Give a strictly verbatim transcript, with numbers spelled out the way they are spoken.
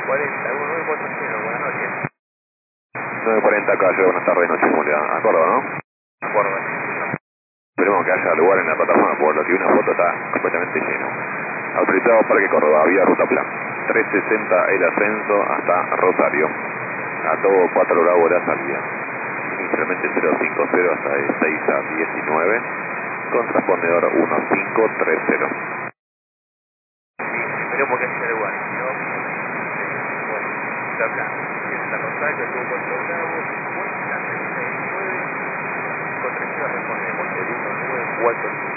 cuarenta, nueve cuatro cero, buenas noches. nueve cuarenta calle, buenas tardes, noches, Julia. Acuerdo, ¿no? Acuerdo. Esperemos que haya lugar en la plataforma, por lo que una foto está completamente lleno. Autorizado Parque Córdoba, vía Ruta Plan. trescientos sesenta el ascenso hasta Rosario. A todo cuatro grados la salida. Inicialmente cero cincuenta hasta el seis a diecinueve. Con transpondedor uno cinco tres cero. Sí, esperemos que haya lugar, si no, eh, bueno, está acá. Está Rosario, todo cuatro grados, cincuenta, treinta y nueve, cinco tres cero, respondemos el uno nueve cuatro cero.